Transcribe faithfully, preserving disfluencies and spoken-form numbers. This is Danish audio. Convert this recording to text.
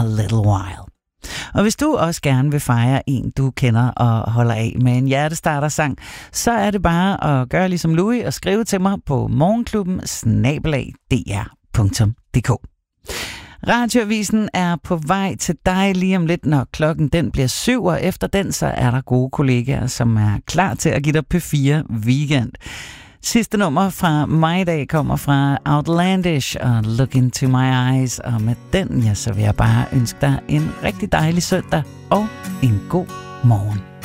Little While. Og hvis du også gerne vil fejre en, du kender og holder af med en hjertestarter-sang, så er det bare at gøre ligesom Louis og skrive til mig på morgenklubben snabel-a d r punktum d k. Radioavisen er på vej til dig lige om lidt, når klokken den bliver syv, og efter den så er der gode kollegaer, som er klar til at give dig P fire Weekend. Sidste nummer fra mig i dag kommer fra Outlandish og Look Into My Eyes, og med den, ja, så vil jeg bare ønske dig en rigtig dejlig søndag og en god morgen.